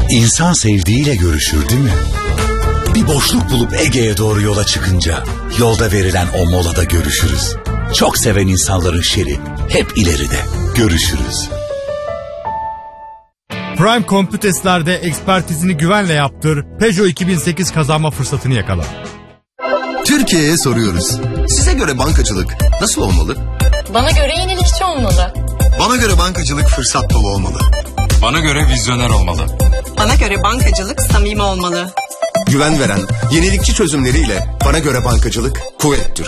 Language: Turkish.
İnsan sevdiğiyle görüşür değil mi? Bir boşluk bulup Ege'ye doğru yola çıkınca yolda verilen o molada görüşürüz. Çok seven insanların şeri hep ileride. Görüşürüz. Prime Computes'lerde ekspertizini güvenle yaptır. Peugeot 2008 kazanma fırsatını yakala. Türkiye'ye soruyoruz. Size göre bankacılık nasıl olmalı? Bana göre yenilikçi olmalı. Bana göre bankacılık fırsat dolu olmalı. Bana göre vizyoner olmalı. Bana göre bankacılık samimi olmalı. Güven veren, yenilikçi çözümleriyle bana göre bankacılık kuvvettir.